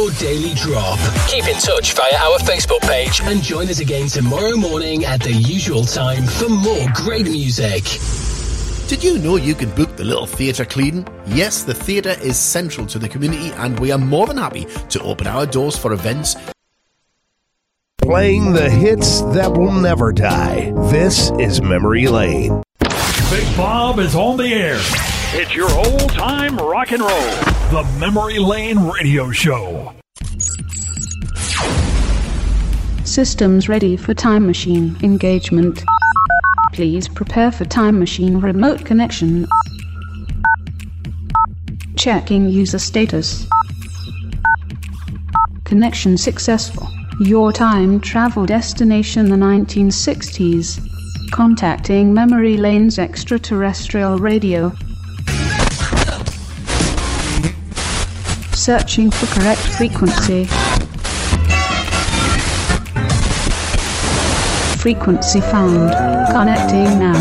Daily Drop. Keep in touch via our Facebook page and join us again tomorrow morning at the usual time for more great music. Did you know you can book the Little Theatre Clean? Yes, the theatre is central to the community and we are more than happy to open our doors for events. Playing the hits that will never die. This is Memory Lane. Big Bob is on the air. It's your old-time rock and roll. The Memory Lane Radio Show. Systems ready for time machine engagement. Please prepare for time machine remote connection. Checking user status. Connection successful. Your time travel destination the 1960s. Contacting Memory Lane's extraterrestrial radio. Searching for correct frequency. Frequency found. Connecting now.